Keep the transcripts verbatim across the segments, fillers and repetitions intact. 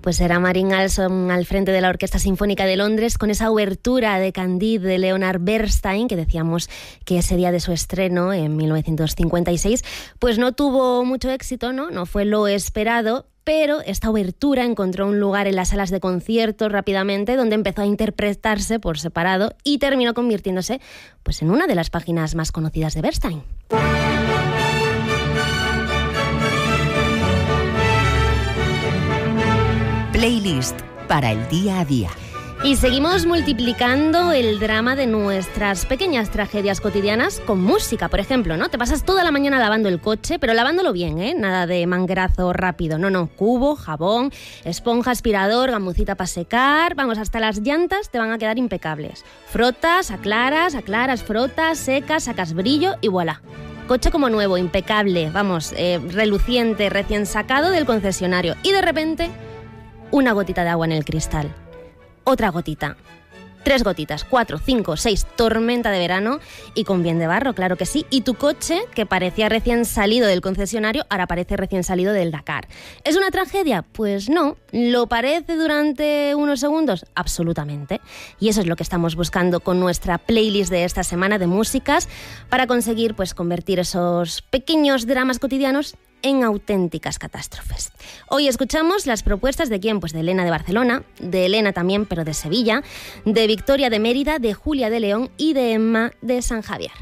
Pues era Marin Alsop al frente de la Orquesta Sinfónica de Londres con esa obertura de Candide de Leonard Bernstein, que decíamos que ese día de su estreno en mil novecientos cincuenta y seis pues no tuvo mucho éxito, ¿no? No fue lo esperado, pero esta obertura encontró un lugar en las salas de conciertos rápidamente, donde empezó a interpretarse por separado y terminó convirtiéndose pues en una de las páginas más conocidas de Bernstein. Playlist para el día a día. Y seguimos multiplicando el drama de nuestras pequeñas tragedias cotidianas con música, por ejemplo, ¿no? Te pasas toda la mañana lavando el coche, pero lavándolo bien, ¿eh? Nada de manguerazo rápido, no, no. Cubo, jabón, esponja, aspirador, gamucita para secar, vamos, hasta las llantas te van a quedar impecables. Frotas, aclaras, aclaras, frotas, secas, sacas brillo y voilà. Coche como nuevo, impecable, vamos, eh, reluciente, recién sacado del concesionario. Y de repente, una gotita de agua en el cristal. Otra gotita, tres gotitas, cuatro, cinco, seis, tormenta de verano y con bien de barro, claro que sí. Y tu coche, que parecía recién salido del concesionario, ahora parece recién salido del Dakar. ¿Es una tragedia? Pues no. ¿Lo parece durante unos segundos? Absolutamente. Y eso es lo que estamos buscando con nuestra playlist de esta semana de músicas para conseguir pues convertir esos pequeños dramas cotidianos en auténticas catástrofes. Hoy escuchamos las propuestas de quién, pues de Elena de Barcelona, de Elena también, pero de Sevilla, de Victoria de Mérida, de Julia de León y de Emma de San Javier.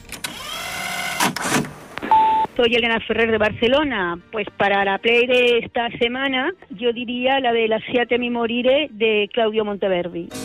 Soy Elena Ferrer de Barcelona. Pues para la play de esta semana yo diría la de Lasciatemi morire de Claudio Monteverdi.